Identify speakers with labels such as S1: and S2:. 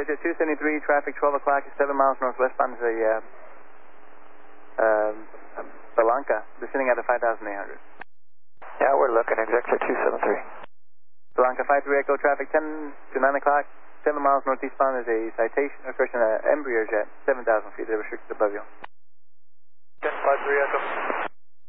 S1: ExoJet 273, traffic 12 o'clock, 7 miles northwestbound is a Blanca, descending out of 5,800.
S2: Yeah, we're looking, ExoJet 273.
S1: Blanca 53 Echo, traffic 10 to 9 o'clock, 7 miles northeastbound is a citation, Embraer jet, 7,000 feet, they're restricted above you.
S2: 1053 Echo.